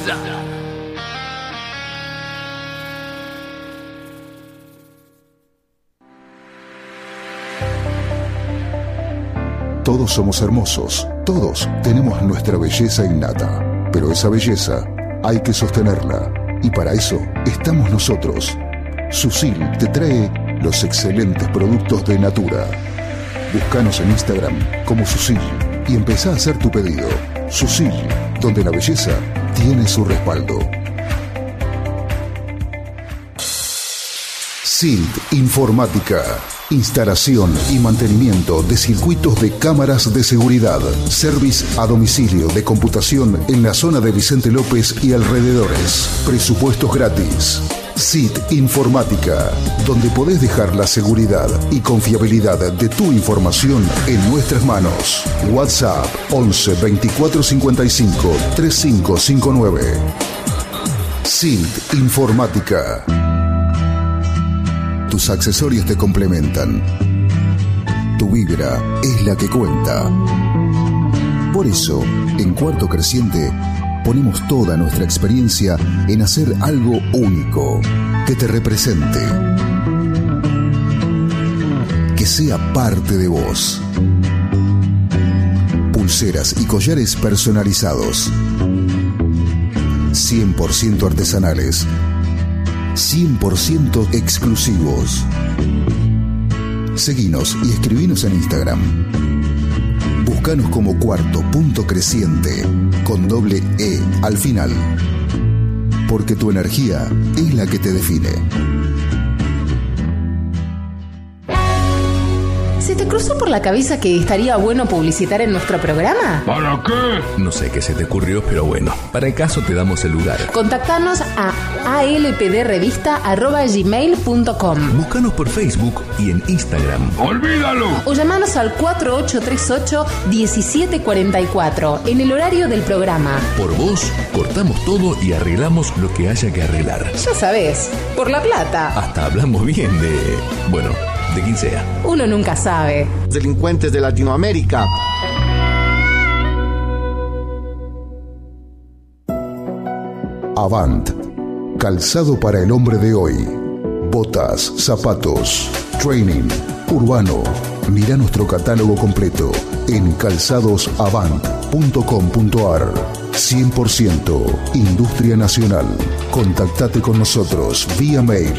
belleza. Todos somos hermosos, todos tenemos nuestra belleza innata, pero esa belleza hay que sostenerla y para eso estamos nosotros. Susil te trae los excelentes productos de Natura. Búscanos en Instagram como Susil y empezá a hacer tu pedido. Susil, donde la belleza tiene su respaldo. SILT Informática. Instalación y mantenimiento de circuitos de cámaras de seguridad. Service a domicilio de computación en la zona de Vicente López y alrededores. Presupuestos gratis. SILT Informática, donde podés dejar la seguridad y confiabilidad de tu información en nuestras manos. WhatsApp 11 24 55 3559. SILT Informática. Tus accesorios te complementan. Tu vibra es la que cuenta. Por eso, en Cuarto Creciente, ponemos toda nuestra experiencia en hacer algo único, que te represente, que sea parte de vos. Pulseras y collares personalizados, 100% artesanales, 100% exclusivos. Seguinos y escribinos en Instagram. Búscanos como Cuarto.Creciente con doble E al final. Porque tu energía es la que te define. ¿Se te cruzó por la cabeza que estaría bueno publicitar en nuestro programa? ¿Para qué? No sé qué se te ocurrió, pero bueno, para el caso te damos el lugar. Contactanos a alpdrevista@gmail.com. Búscanos por Facebook y en Instagram. ¡Olvídalo! O llamanos al 4838-1744 en el horario del programa. Por vos, cortamos todo y arreglamos lo que haya que arreglar. Ya sabés, por la plata. Hasta hablamos bien de... bueno, de quien sea. Uno nunca sabe. Delincuentes de Latinoamérica. Avant. Calzado para el hombre de hoy. Botas, zapatos, training, urbano. Mira nuestro catálogo completo en calzadosavant.com.ar. 100% Industria Nacional. Contactate con nosotros vía mail.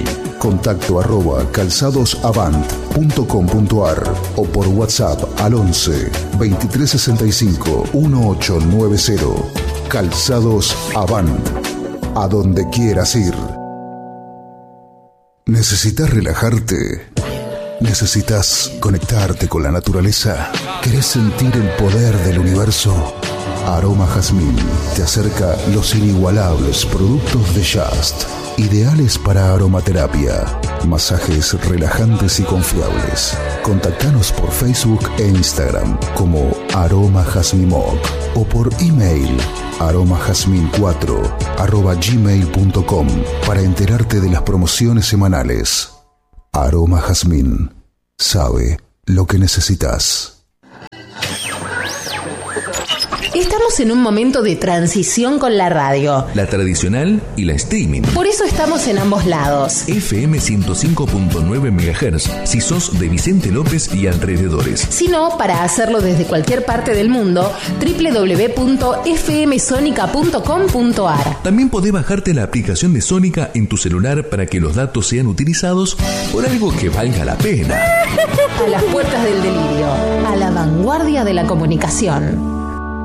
contacto@calzadosavant.com.ar o por WhatsApp al 11 2365 1890. Calzados Avant. A donde quieras ir. ¿Necesitas relajarte? ¿Necesitas conectarte con la naturaleza? ¿Querés sentir el poder del universo? Aroma Jazmín te acerca los inigualables productos de Just, ideales para aromaterapia, masajes relajantes y confiables. Contactanos por Facebook e Instagram como Aroma Jazmimoc o por email aromajazmin4@gmail.com para enterarte de las promociones semanales. Aroma Jazmín sabe lo que necesitas. Estamos en un momento de transición con la radio. La tradicional y la streaming. Por eso estamos en ambos lados. FM 105.9 MHz si sos de Vicente López y alrededores. Si no, para hacerlo desde cualquier parte del mundo, www.fmsonica.com.ar. También podés bajarte la aplicación de Sónica en tu celular para que los datos sean utilizados por algo que valga la pena. A las puertas del delirio, a la vanguardia de la comunicación.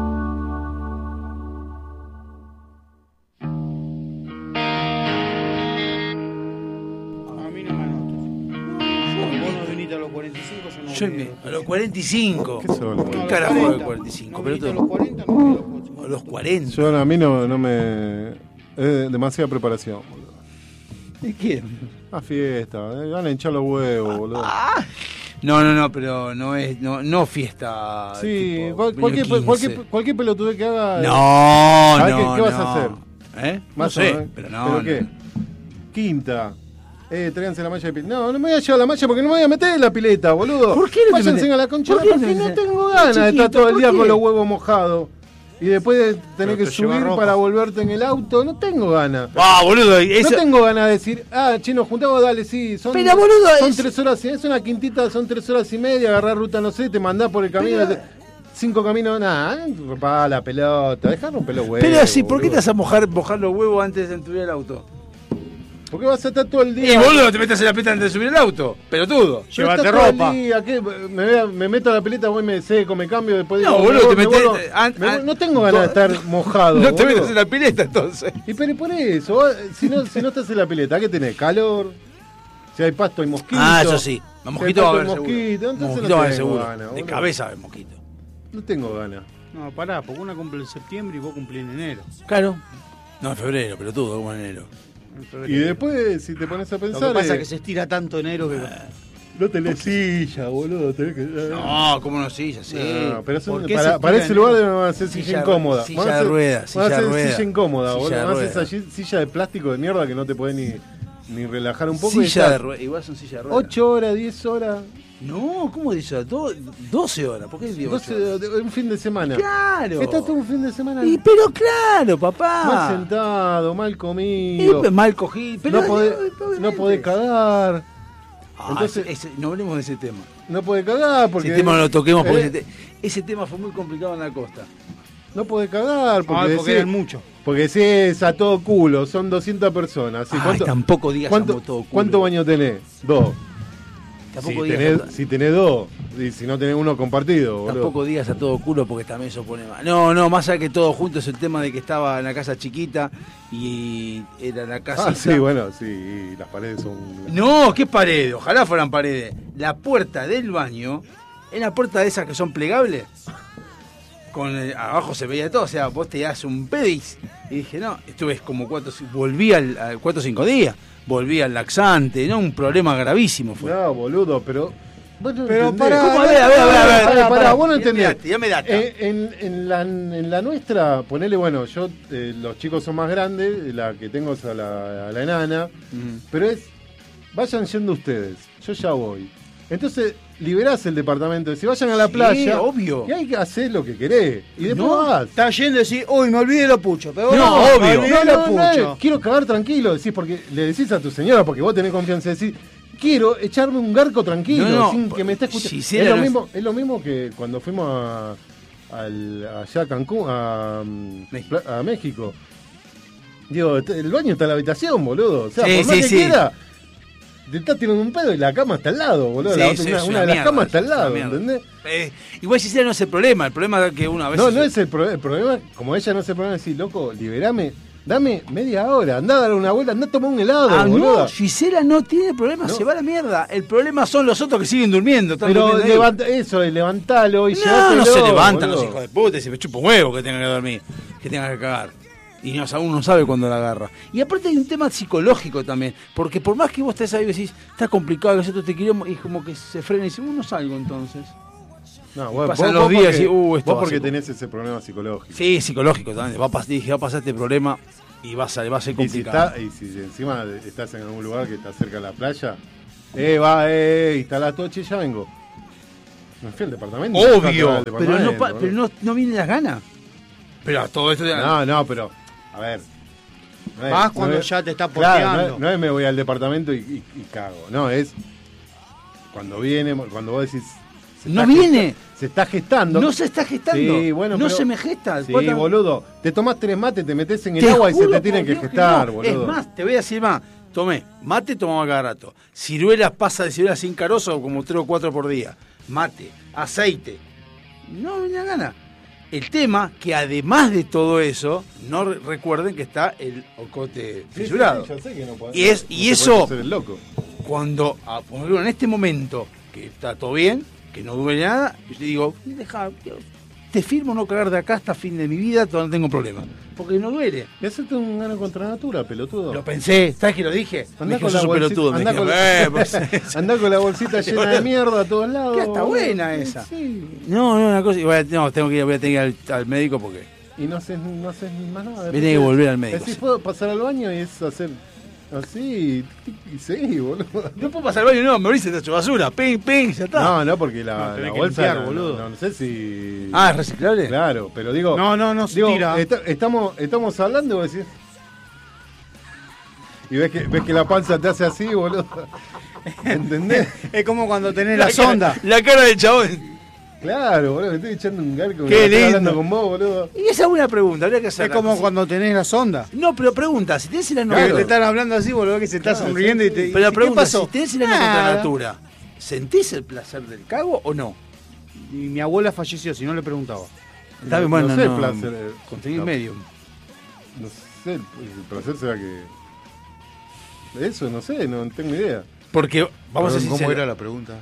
A los 45. ¿Qué son? ¿Qué carajo de 45? Pero a los 40 no vi los 45. A los 40. Yo a mí no me... Es demasiada preparación, boludo. ¿De quién? A fiesta, van a hinchar los huevos, boludo. No, pero no es fiesta. Sí, tipo, cualquier pelotude que haga. ¿Qué vas a hacer? No sé, pero no. ¿Pero qué? Quinta. Tráiganse la malla de pileta. No me voy a llevar la malla porque no me voy a meter en la pileta, boludo. ¿Por qué no te Váyanse metes? a la concha ¿Por qué porque no no tengo ganas de estar todo el día con los huevos mojados. y después tenés que te lleva subir ropa. para volverte en el auto. No tengo ganas. Ah, boludo, eso. No tengo ganas de decir, che, nos juntamos, dale, sí. Pero, boludo, son es- 3 horas, es una quintita, son 3 horas y media, agarrar ruta, no sé, te mandás por el camino. 5 caminos, nada, pa la pelota, dejar romper los huevos. Pero sí, ¿por qué te boludo. vas a mojar los huevos antes de subir al auto? Porque vas a estar todo el Y día. boludo, te metes en la pileta antes de subir al auto. Pelotudo. Pero Llévate estás todo el ropa. día, ¿qué? Me meto a la pileta, voy, me seco, me cambio, después No, digo, boludo, me te voy, metés. no tengo ganas de estar mojado. No te boludo. metes en la pileta entonces. Y pero por eso, vos, si no estás en la pileta, ¿qué tenés? ¿Calor? Si hay pasto, hay mosquito. Ah, eso sí. Los Si hay mosquitos va a pasto, haber hay seguro. mosquito, entonces Mosquito no va a haber tengo seguro. ganas, De boludo. cabeza va a haber mosquito. No tengo ganas. No, pará, porque una cumple en septiembre y vos cumplís en enero. Claro. No, en febrero, pelotudo, como en enero. En febrero. Y después, si te pones a Lo pensar, que pasa es que se estira tanto enero que... no tenés silla, boludo. Tenés que... No, cómo no, sí, ya sé. No, pero eso, ¿Por qué para, se para tira ese en lugar enero? van a hacer Silla silla de- incómoda. silla Van a de hacer- ruedas, van a silla de hacer ruedas. silla incómoda, Silla boludo. de Van a hacer ruedas. esa silla de plástico de mierda que no te podés ni relajar un poco. Silla de ruedas. Igual son silla de ruedas. 8 horas, 10 horas, No, ¿cómo dice? 12 horas. ¿Por qué digo 8 horas? un fin de semana. Claro. Estás todo un fin de semana Pero claro, mal papá. sentado, mal comido. Mal cogido. Pero No podés, obviamente. no podés cagar. Ah, Entonces- no hablemos de ese tema. No podés cagar porque. Ese tema no lo toquemos porque eh, ese tema fue muy complicado en la costa. No podés cagar porque, Porque decís- eran muchos. porque decís a todo culo, son 200 personas. ¿Sí? Ay, tampoco digas a todo culo. ¿Cuántos baños tenés? 2. Tampoco Si digas tenés, si tenés 2, y si no tenés uno compartido, boludo. Tampoco digas a todo culo porque también eso pone mal. No, más allá que todo junto es el tema de que estaba en la casa chiquita y era la casa. Ah, sí, bueno, sí, y las paredes son. No, ¿qué pared? Ojalá fueran paredes. La puerta del baño es la puerta de esas que son plegables. Abajo se veía de todo, o sea, vos te das un pedis. Y dije, no, estuve como 4 o 5 días. Volví al laxante, no, un problema gravísimo fue. No, boludo, pero. Vos no Pero entendés. pará, ¿Cómo? A ver. Pará, vos no Ya me entendés. date, ya me date. En la nuestra, ponele, bueno, yo, los chicos son más grandes, la que tengo es a la enana, pero vayan yendo ustedes, yo ya voy. Entonces, liberás el departamento, si vayan a la Sí, playa, obvio. y hay que hacer lo que querés, y después No, vas. Está yendo y decís, uy, me olvidé la pucha. Pero No, me obvio. olvidé la pucha. Quiero cagar tranquilo, decís, porque le decís a tu señora, porque vos tenés confianza, decís, quiero echarme un garco tranquilo, No, sin que me esté escuchando. Gisela no Es lo mismo que cuando fuimos allá a Cancún, México. a México. Digo, el baño está en la habitación, boludo. O sea, Sí, por más sí, que sí. quiera, te estás tirando un pedo y la cama está al lado, boludo. Sí, sí, es una de las mierda, camas está al es una lado, mierda. ¿entendés? Igual si no es el problema es que una vez. No es el problema, como ella no es el problema, es decir, loco, liberame, dame media hora, andá a dar una vuelta, andá a tomar un helado, Ah, boludo. no, Gisela no tiene problema, No. se va a la mierda. El problema son los otros que siguen durmiendo. están Pero durmiendo ahí. levantalo y No, llévatelo, no se levantan boludo. los hijos de puta y se me chupa un huevo que tengan que dormir, que tengan que cagar. Y no, uno no sabe cuándo la agarra. Y aparte hay un tema psicológico también, porque por más que vos estés ahí y decís, está complicado, que yo te quiero, y como que se frena y dice, no salgo entonces. No, pasan los días porque, y, esto vos va a porque ser- tenés ese problema psicológico. Sí, psicológico también. Dije, va a pasar este problema y va a ser Y si, complicado. y si encima estás en algún lugar que está cerca de la playa, instalá toche y ya vengo. Me fui al departamento. Obvio, al pero departamento, no vienen las ganas. Pero todo esto... No, pero, a ver. no es- Vas cuando no es- ya te está claro, porteando. no es me voy al departamento y cago. No, es cuando vos decís. No viene. Se está gestando. No se está gestando. Sí, bueno, no pero- se me gesta. Sí, ¿Cuántas- boludo. Te tomás 3 mates, te metes en el Te agua y se juro te tienen por que Dios gestar, no. boludo. Es más, te voy a decir más. Tomé mate, tomaba cada rato. Ciruelas, pasa de ciruelas sin carozo como 3 o 4 por día. Mate, aceite. No me da gana. El tema que además de todo eso, no recuerden que está el ocote Sí, fisurado. sí, yo sé que no podés- Y es- no y te eso- podés hacer el loco. Cuando, por ejemplo, en este momento, que está todo bien, que no duele nada, yo te digo, te firmo no cagar de acá hasta fin de mi vida, todavía no tengo problema. Porque no duele. Y hacerte un gano contra natura, pelotudo. Lo pensé, ¿sabes que lo dije? Andá Me con, dijo, la sos un bolsita, pelotudo. Me andá, dijo, con la, pues, andá con la bolsita llena de mierda a todos lados. que está boludo. buena esa. Sí. No, una cosa, no, voy a tener que ir al médico porque Y no haces más nada. Tenés que volver al médico, Decís, sí. puedo pasar al baño y es hacer Así, y seguí, boludo. No puedo pasar al baño, no, me abrís, te hecho basura. Ping, ping, ya está. No, porque la tenés que bolsa. limpiar, boludo. No sé si. Ah, ¿es reciclable? Claro, pero digo. No, se digo, tira. estamos hablando, vos decís. Y ves que la panza te hace así, boludo. ¿Entendés? Es como cuando tenés la sonda. La cara del chabón. Claro, boludo, me estoy echando un garco. Qué estoy lindo. hablando con vos, boludo. Y esa es una pregunta, habría que hacer. Es como cuando tenés la sonda. No, pero pregunta, si tenés el ano Que Claro. te están hablando así, boludo, que se está Claro, sonriendo sí, y te. Pero la ¿y pregunta, ¿qué pasó? si tenés el ano contra Nada. natura, ¿sentís el placer del cago o no? Y mi abuela falleció, si no le preguntaba. Está bien, bueno, no sé no. el placer. Conseguí no, medio. No sé, el placer será que. Eso, no sé, no tengo idea. Porque, vamos a Perdón, ser ¿cómo sinceros, era la pregunta?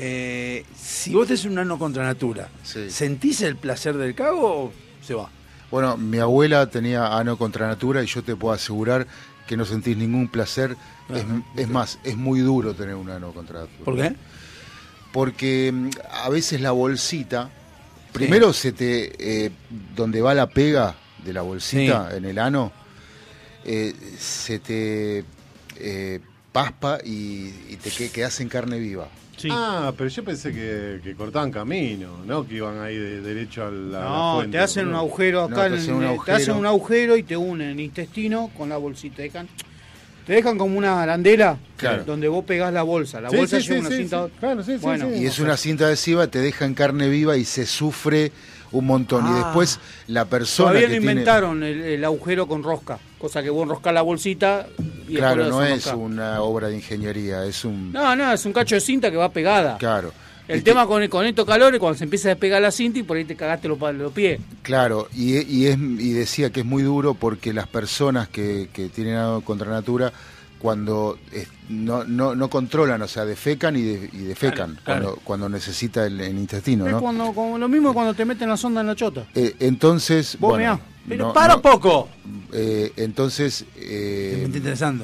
si vos tenés un ano contra natura, Sí. ¿sentís el placer del cago o se va? Bueno, mi abuela tenía ano contra natura y yo te puedo asegurar que no sentís ningún placer. Es más, es muy duro tener un ano contra natura. ¿Por qué? Porque a veces la bolsita, primero se te, donde va la pega de la bolsita en el ano, se te paspa y te quedás en carne viva. Sí. Ah, pero yo pensé que cortaban camino, ¿no? Que iban ahí derecho a la No, fuente, te hacen un boludo. agujero No, acá, te hacen un te agujero. hacen un agujero y te unen el intestino con la bolsita. Te dejan como una arandela Claro. donde vos pegás la bolsa. La Sí, bolsa sí, lleva sí, una sí, cinta. sí. Claro, sí, sí, Bueno, sí. Y es una cinta adhesiva, te deja en carne viva y se sufre un montón. Y después la persona Todavía que no tiene... inventaron el agujero con rosca. Cosa que vos enroscás la bolsita y Claro, después no la es desenroscás. una obra de ingeniería, es un... No, es un cacho de cinta que va pegada. Claro. El Y tema con estos calores, cuando se empieza a despegar la cinta y por ahí te cagaste los pies. Claro, y decía que es muy duro porque las personas que tienen algo contra natura, cuando no controlan, o sea, defecan y defecan Claro. cuando necesita el intestino, Es ¿no? como lo mismo cuando te meten la sonda en la chota. Entonces, Vos bueno, mirá. Pero no- para no- poco. entonces, Me está interesando.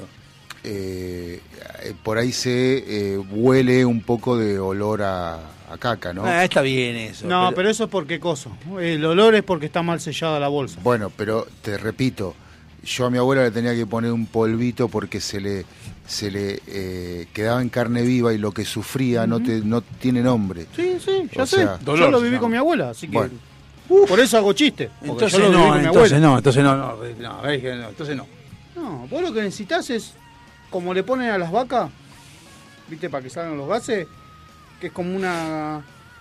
por ahí se huele un poco de olor a caca, ¿no? Está bien eso. No, pero eso es porque coso. El olor es porque está mal sellada la bolsa. Bueno, pero te repito, yo a mi abuela le tenía que poner un polvito porque se le quedaba en carne viva y lo que sufría no tiene nombre. Sí, ya O sé. sea, Yo dolor lo se viví llama. con mi abuela, así que. Bueno. Por eso hago chiste. Porque Entonces yo lo viví no, con mi entonces abuela. no, entonces no. No, vos lo que necesitas es, como le ponen a las vacas, ¿viste? Para que salgan los gases, que es como una...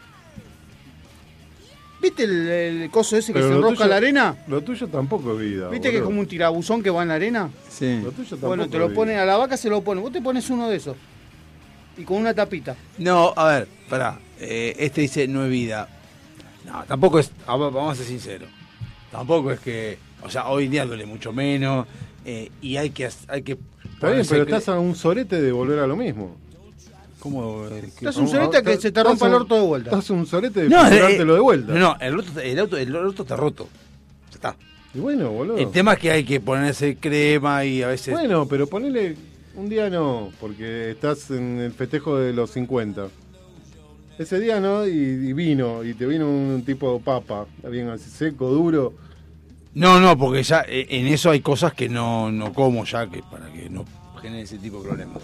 ¿Viste el coso ese que Pero se lo enrosca tuyo- en la arena? Lo tuyo tampoco es vida. ¿Viste que es como un tirabuzón que va en la arena? Sí. Lo tuyo tampoco Bueno, te lo es ponen vida. a la vaca, se lo ponen. Vos te pones uno de esos. Y con una tapita. No, a ver, pará. Este dice no es vida. No, tampoco es. Vamos a ser sinceros. Tampoco es que. O sea, hoy en día duele mucho menos. Y hay que. Está bien, ponerse pero que- estás a un sorete de volver a lo mismo. ¿Cómo? Estás un soleta que se te rompa el orto de vuelta. Estás un sorete de No, comprártelo de vuelta. No, el orto está roto. Ya está. Y bueno, boludo. El tema es que hay que ponerse crema y a veces. Bueno, pero ponele un día no, porque estás en el festejo de los 50. Ese día no, y vino, y te vino un tipo papa, bien así seco, duro. No, porque ya en eso hay cosas que no como ya que para que no genere ese tipo de problemas.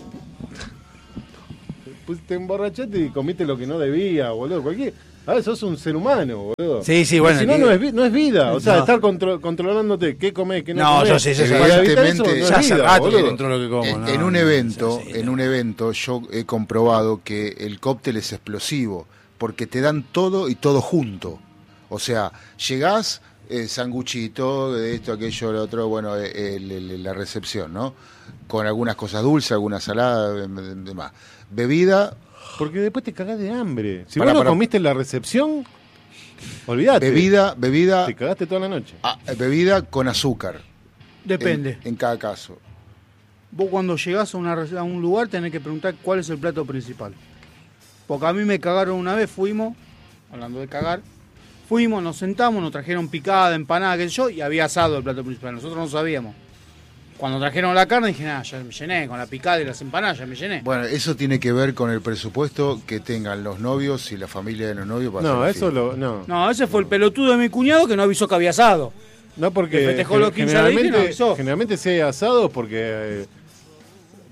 Pues te emborrachaste y comiste lo que no debía, boludo. A ver, sos un ser humano, boludo. Sí, Y bueno. si no, no es vida. O sea, No. estar controlándote qué comés, qué no No, comés. yo sé, Para evitar eso, Evidentemente, no ya es hace vida, rato que boludo. controlo lo que como. ¿no? En un evento, Sí, en un evento yo he comprobado que el cóctel es explosivo porque te dan todo y todo junto. O sea, llegás, sanguchito, de esto, aquello, lo otro, bueno, la recepción, ¿no? Con algunas cosas dulces, algunas saladas, demás. Bebida, Porque después te cagás de hambre. Si Pará, vos no pará. comiste en la recepción, olvídate. bebida Te cagaste toda la noche. bebida con azúcar. Depende. En cada caso. Vos cuando llegás a un lugar tenés que preguntar cuál es el plato principal. Porque a mí me cagaron una vez, fuimos, hablando de cagar, fuimos, nos sentamos, nos trajeron picada, empanada, qué sé yo, y había asado el plato principal. Nosotros no sabíamos. Cuando trajeron la carne dije, ya me llené, con la picada y las empanadas ya me llené. Bueno, eso tiene que ver con el presupuesto que tengan los novios y la familia de los novios para No, hacer eso fiesta. no. No, ese fue el pelotudo de mi cuñado que no avisó que había asado. No, porque Que festejó los 15 de abril y no avisó. generalmente si hay asados porque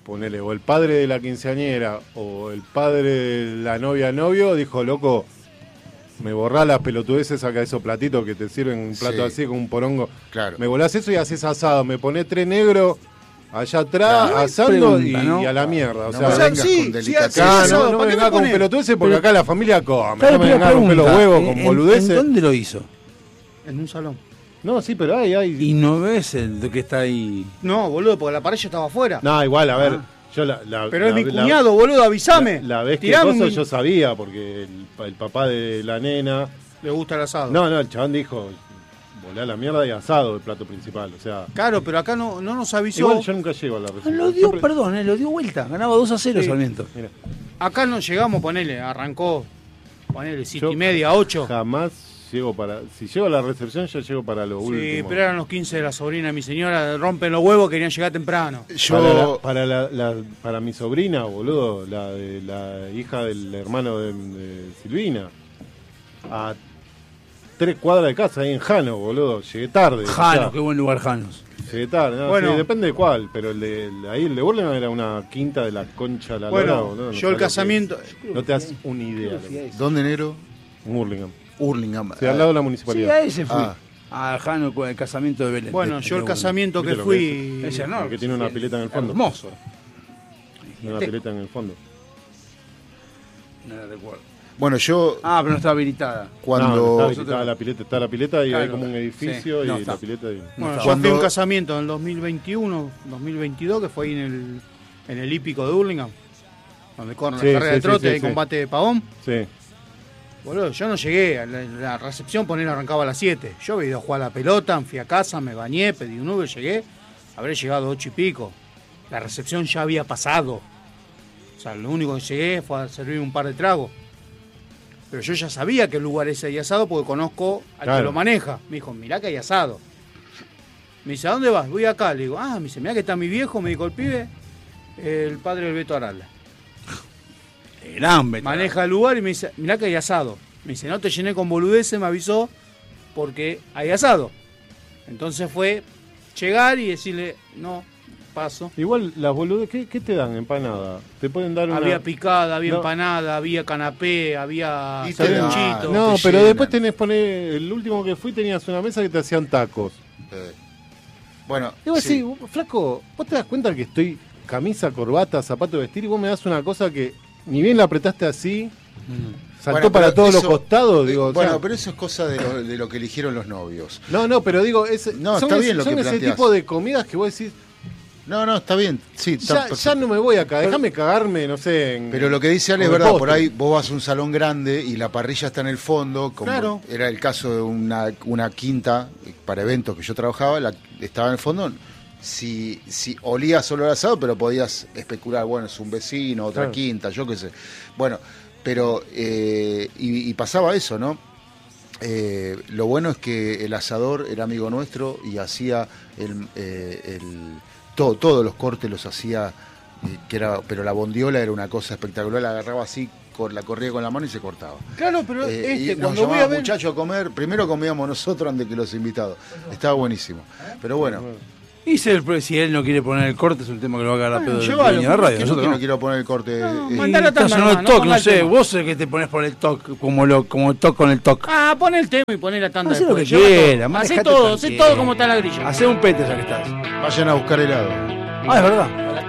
ponele, o el padre de la quinceañera o el padre de la novia novio, dijo, loco, me borrás las pelotudeces, saca esos platitos que te sirven un plato así con un porongo. Claro. Me volás eso y haces asado, me ponés 3 negros allá atrás, asando pregunta, ¿no? y a la mierda. O No sea, me vengas sí, con sí, delicadeza. acá no me vengas con pelotudeces porque acá la familia come. Claro, No me pero vengas con pregunta, pelos huevos, con boludeces. ¿En dónde lo hizo? En un salón. No, sí, pero hay. Y no ves el que está ahí. No, boludo, porque la parrilla estaba afuera. No, igual, a ver. Yo Pero es mi cuñado, boludo, avísame. La vez que Tirame cosa un- yo sabía, porque el papá de la nena. Le gusta el asado. No, el chabón dijo, volá la mierda y asado el plato principal. O sea. Claro, pero acá no nos avisó. Igual yo nunca llego a la recepción. Lo dio, Siempre- perdón, lo dio vuelta. Ganaba 2-0 Sí. Sarmiento. Mira, Acá no llegamos, ponele, arrancó, ponele, 7 yo y media, 8. jamás llego para. Si llego a la recepción, yo llego para lo Sí, último. pero eran los 15 de la sobrina de mi señora, rompen los huevos, querían llegar temprano. Yo, Para mi sobrina, boludo, la de la hija del hermano de Silvina, a 3 cuadras de casa, ahí en Jano, boludo, llegué tarde. Jano, o sea, qué buen lugar Janos. llegué tarde, no, Bueno. sí, depende de cuál, pero ahí el de Burlingame era una quinta de la concha de la lora, Bueno, boludo, no yo sabés el casamiento, lo que es. No te das una idea. ¿dónde, negro? En Burlingame. Hurlingham. Sí, al lado de la Sí, municipalidad. a ese fui. Ah. A Jano con el casamiento de Belén. bueno, yo el casamiento ¿Viste que lo fui, Ese no, Porque tiene una pileta en el fondo. Hermoso. Tiene una pileta en el fondo. No la recuerdo. Bueno, yo Ah, pero no está habilitada. cuando... No, está la pileta y Claro, hay como un edificio sí, y no la está. pileta y... bueno, No, yo cuando- fui a un casamiento en el 2021, 2022, que fue ahí en el hípico de Hurlingham, donde corren Sí, la carrera sí, de trote sí, y sí. combate de pavón. Sí. Boludo, yo no llegué, a la recepción ponele arrancaba a las 7. Yo había ido a jugar a la pelota, fui a casa, me bañé, pedí un Uber, llegué, habré llegado 8 y pico. La recepción ya había pasado. O sea, lo único que llegué fue a servir un par de tragos. Pero yo ya sabía que el lugar ese hay asado porque conozco al Claro. que lo maneja. Me dijo, mirá que hay asado. Me dice, ¿a dónde vas? Voy acá. Le digo, me dice, mirá que está mi viejo, me dijo el pibe, el padre del Beto Arala. Gran veterano. Maneja el lugar y me dice, mirá que hay asado. Me dice, no te llené con boludeces, me avisó, porque hay asado. Entonces fue llegar y decirle, no, paso. Igual las boludes, ¿qué te dan? Empanada. Te pueden dar una... Había picada, había No. empanada, había canapé, había Y te dan. sanguchito. No, te pero llenan. después tenés el último que fui tenías una mesa que te hacían tacos. Bueno, Y vos sí. decís, flaco, vos te das cuenta que estoy camisa, corbata, zapato de vestir y vos me das una cosa que ni bien la apretaste así, saltó Bueno, para pero todos los eso- costados, digo, o Bueno, sea, pero eso es cosa de lo que eligieron los novios. No, pero digo, No, son está bien lo son que ese planteás. tipo de comidas que vos decís, No, está bien. Sí, está ya perfecto. no me voy acá, déjame cagarme, no sé. Pero lo que dice Ale es con el verdad, postre. por ahí vos vas a un salón grande y la parrilla está en el fondo, como Claro. era el caso de una quinta para eventos que yo trabajaba, estaba en el fondo. Si olía solo el asado, pero podías especular, bueno, es un vecino, otra Claro. quinta, yo qué sé. Bueno, pero y pasaba eso, ¿no? Lo bueno es que el asador era amigo nuestro y hacía todos los cortes los hacía, pero la bondiola era una cosa espectacular, la agarraba así, la corría con la mano y se cortaba. Claro, pero Y nos cuando voy a llamaba ver... muchachos a comer, primero comíamos nosotros antes que los invitados. Estaba buenísimo. Pero bueno, Y si él no quiere poner el corte, es un tema que lo va a cagar a pedo del llévalo, dueño de la radio. que Nosotros no no. quiero poner el corte. No, eh, mandá la Estás tanda sonando el nomás, toque, no no ponga el sé, tema. vos sos el que te pones por el toque, como el toque con el toque. Pon el tema y poné la tanda Hacé lo que después. lleva quiera, todo. Hacé manejate todo, hacé tranquilo. todo como está la grilla. Hacé un pete ya que estás. vayan a buscar helado. Ah, es verdad.